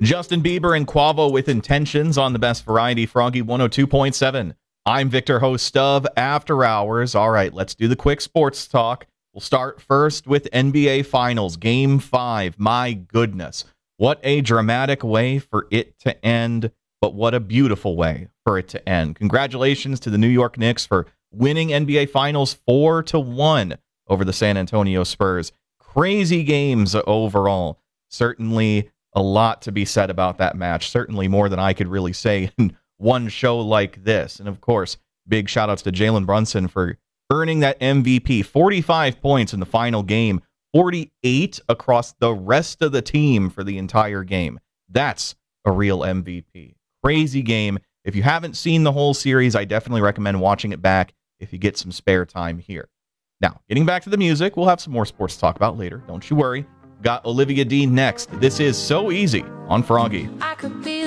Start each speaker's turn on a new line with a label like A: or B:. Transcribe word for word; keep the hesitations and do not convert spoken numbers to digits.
A: Justin Bieber and Quavo with Intentions on the Best Variety, Froggy one oh two point seven. I'm Victor, host of After Hours. All right, let's do the quick sports talk. We'll start first with N B A Finals, Game five. My goodness, what a dramatic way for it to end, but what a beautiful way for it to end. Congratulations to the New York Knicks for winning N B A Finals four to one over the San Antonio Spurs. Crazy games overall. Certainly a lot to be said about that match. Certainly more than I could really say in one show like this. And of course, big shout outs to Jalen Brunson for earning that M V P. forty-five points in the final game, forty-eight across the rest of the team for the entire game. That's a real M V P. Crazy game. If you haven't seen the whole series, I definitely recommend watching it back if you get some spare time here. Now, getting back to the music, we'll have some more sports to talk about later. Don't you worry. Got Olivia Dean next. This is So Easy on Froggy.